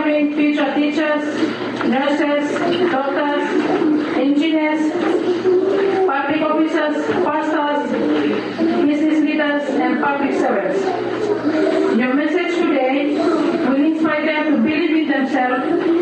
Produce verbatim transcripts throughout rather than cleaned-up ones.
upcoming future teachers, nurses, doctors, engineers, public officers, pastors, business leaders, and public servants. Your message today will inspire them to believe in themselves,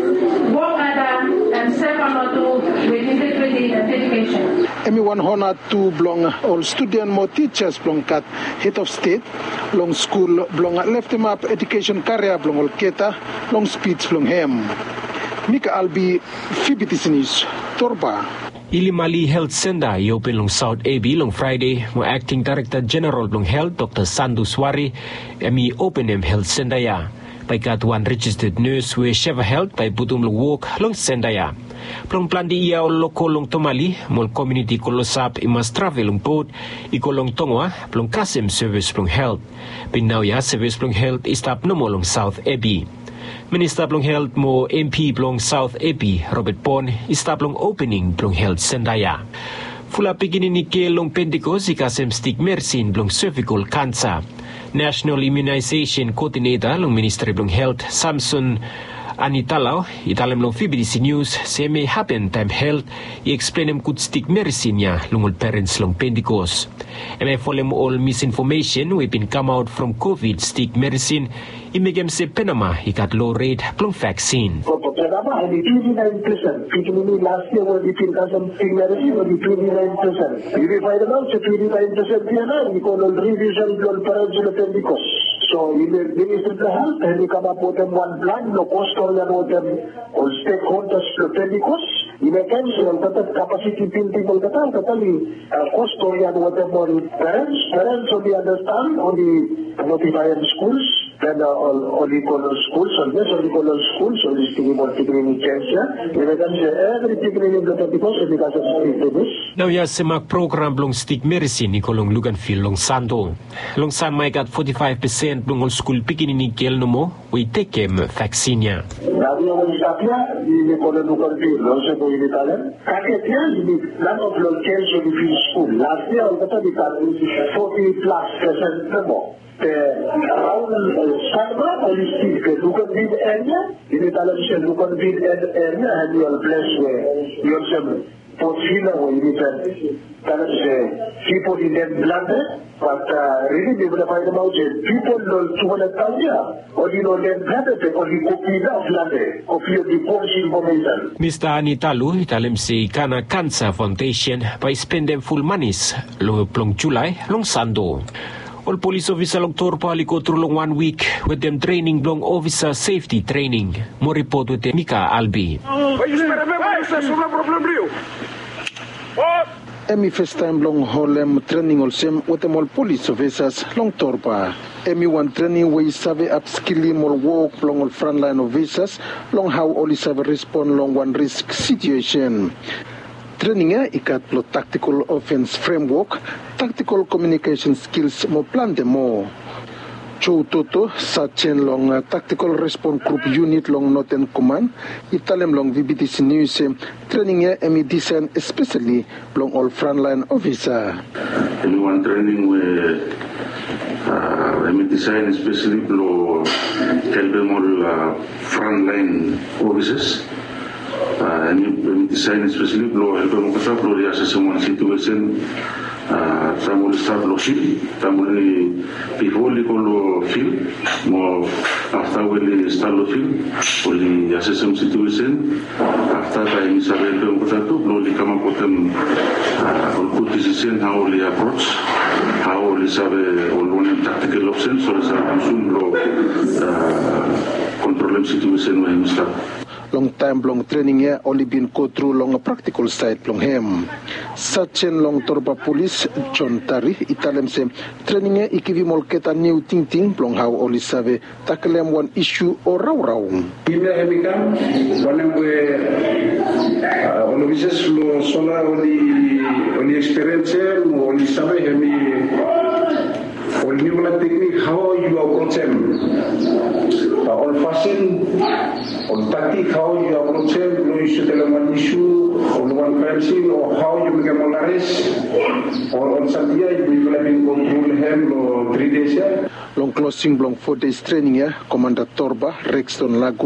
work harder, and serve our to with integrity and dedication. Everyone honor to belong all student more teachers belong kat head of state long school belong left them up education career belong all keta long speech belong hem. Mika Albi Fibitis News Torba. Ilimali Health Center i-open long South A B long Friday mo Acting Director General long Health Doctor Sandu Swari emi open em Health Center ya. By kat one registered nurse we Sheva Health by butum long walk long center ya. Plong plan di iya loko long Tomali mol community kolosap imas travel long boat ikolong tongwa plong kasem service plong health. Pinaw ya service plong health istap no mo long South A B. Minister plong health mo M P plong South A B Robert Pon istap long opening plong health sendaya. Fula pigini ni ke long Pentecost ikasem stick mersin plong cervical cancer. National Immunization Coordinator long Ministry plong Health Samson Anitalaw, italam long F B C News, say may happen time health, i-explain em kud stick medicine niya lungol parents long Pentecost. E may follow all misinformation we been come out from COVID stick medicine, imigam se Panama ikat low rate plong vaccine. Panama only twenty-nine percent. Particularly last year when we think as something medicine only twenty-nine percent. If we find out so twenty-nine percent here, we call all revision on parents in Pentecost. So in the Ministry of Health, and we come up with them one plan, no cost or them all stakeholders to Pentecost. In a cancel that capacity building all the time, totally cost or them all parents, parents only understand, only notify them schools, then uh, all, all equal schools, and this all equal schools, so this thing about beginning cancer. In a cancel everything in the Pentecost because of this. Now yes, semak program long stick medicine ikolong Luganfield long Santo. Long San may kat forty-five percent long school pikininig kel no mo, we take him vaccine niya. Radio Manisapia, di Nicola Luganfield, long sa po yung Italian. Kakit yan, di lot of long cancer in the school. Last year, ang kata di forty plus percent na mo. Around Sarma, only still the Luganfield area, in Italian siya Luganfield area, and you are blessed with yourself. Porcina or imitant, that is people in them blood, but uh, really they will find them out. People don't want to tell you, or you know, them blood, or you copy that blood, or you the false information. Mister Anitalu, italim si Kana Cancer Foundation, by spending full monies, long plong July, long Sando. All police officer long Torpa liko through long one week with them training long officer safety training. More report with Mika Albi. Emi first time long holem training olsem with them all police officers long Torpa. Emi one training we save upskilling more work long all frontline officers long how all save respond long one risk situation. Training eh ikat lo tactical offense framework, tactical communication skills mo plan demo. Chow Toto, Sachen long uh, tactical response group unit long Northern Command, Italem long V B T C News, training eh emi design especially long all frontline officer. Anyone training with uh, emi design especially lo helpem all uh, frontline officers. Uh, ini desain especially lo helpem kita lo dia sesuatu situation uh, tamu start lo feel tamu ni before li lo feel mo after we start lo feel oli assessment situation after that ini sabe helpem kita tu lo li kama potem all good decision how li approach how li sabe all one tactical option so sabe consume lo control situation when start. Long time long training ya only been go through long a practical side long hem. Sachen long Torba police John Tari italem se training ya ikivi molketa new ting ting long how only save taklem one issue or raw raw. Ibe hemikam one we only business lo sola only only experience only save hemi only one technique how you approach them. All fashion, all tactic, how you approach them, no issue, tell them one issue, or one person, or how you make a molares, or on Sunday, you will have been control him or three days. Long closing, long four days training, ya, Commander Torba, Rexton Lago.